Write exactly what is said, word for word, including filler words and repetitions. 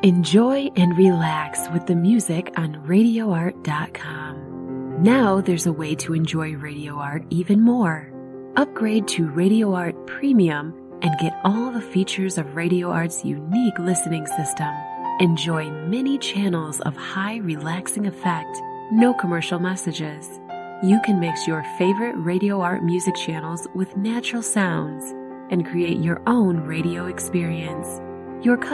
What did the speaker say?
Enjoy and relax with the music on radio art dot com. Now there's a way to enjoy Radio Art even more. Upgrade to Radio Art Premium and get all the features of Radio Art's unique listening system. Enjoy many channels of high relaxing effect, no commercial messages. You can mix your favorite Radio Art music channels with natural sounds and create your own radio experience. Your